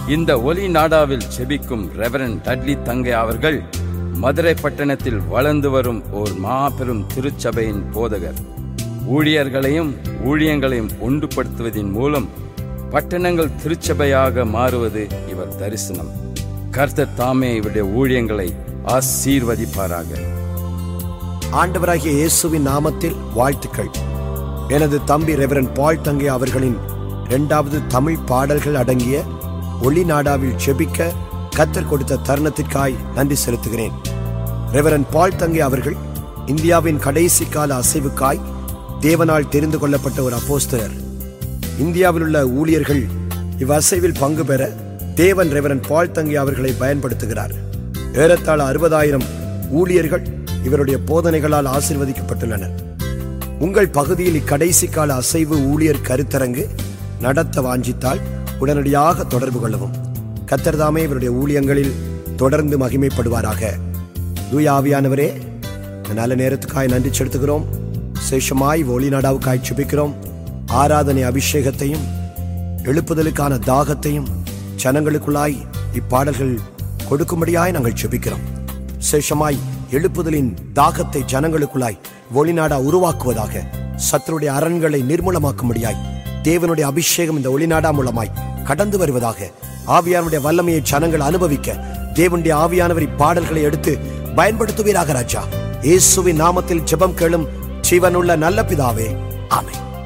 இந்த ஒலி நாடாவில் செபிக்கும் ரெவரண்ட் டட்லி தங்கை அவர்கள் மதுரை பட்டணத்தில் வளர்ந்து வரும் ஓர் மாபெரும் திருச்சபையின் போதகர். ஊழியர்களையும் ஊழியங்களையும் ஒன்றுபடுத்துவதன் மூலம் பட்டணங்கள் திருச்சபையாக மாறுவது இவர் தரிசனம். கர்த்தர் தாமே இவருடைய ஊழியங்களை ஆசீர்வதிப்பாராக. ஆண்டவராகிய இயேசுவின் நாமத்தில் வாழ்த்துக்கள். எனது தம்பி ரெவரண்ட் பால் தங்கை அவர்களின் 2வது தமிழ் பாடல்கள் அடங்கிய ஒளி நாடாவில் செபிக்க கர்த்தர் கொடுத்த தருணத்திற்காய் நன்றி செலுத்துகிறேன். ரெவரண்ட் பால் தங்கை அவர்கள் இந்தியாவின் கடைசி கால அசைவுக்காய் தேவனால் தெரிந்து கொள்ளப்பட்ட ஒரு அப்போஸ்தலர். இந்தியாவில் உள்ள ஊழியர்கள் இவ்வசைவில் பங்கு பெற தேவன் ரெவரண்ட் பால் தங்கை அவர்களை பயன்படுத்துகிறார். ஏறத்தாழ 60,000 ஊழியர்கள் இவருடைய போதனைகளால் ஆசீர்வதிக்கப்பட்டுள்ளனர். உங்கள் பகுதியில் இக்கடைசி கால அசைவு ஊழியர் கருத்தரங்கு நடத்த வாஞ்சித்தால் உடனடியாக தொடர்பு கொள்ளவும். கர்த்தர் தாமே இவருடைய ஊழியங்களில் தொடர்ந்து மகிமைப்படுவாராக. தூய ஆவியானவரே, நல்ல நேரத்துக்காய் நன்றி செலுத்துகிறோம். சேஷமாய் ஒளி நாடாவுக்காய் செபிக்கிறோம். ஆராதனை அபிஷேகத்தையும் எழுப்புதலுக்கான தாகத்தையும் ஜனங்களுக்குள்ளாய் இப்பாடல்கள் கொடுக்கும்படியாய் நாங்கள் செபிக்கிறோம். சேஷமாய் எழுப்புதலின் தாகத்தை ஜனங்களுக்குள்ளாய் ஒளி நாடா உருவாக்குவதாக. சத்துருடைய அரண்களை நிர்மூலமாக்கும்படியாய் தேவனுடைய அபிஷேகம் இந்த ஒளி நாடா மூலமாய் கடந்து வருவதாக. ஆவியானுடைய வல்லமையை ஜனங்கள் அனுபவிக்க தேவனுடைய ஆவியானவர் இப்பாடல்களை எடுத்து பயன்படுத்துவீராக ராஜா. இயேசுவின் நாமத்தில் ஜெபம் கேளும் ஜீவனுள்ள நல்ல பிதாவே, ஆமென்.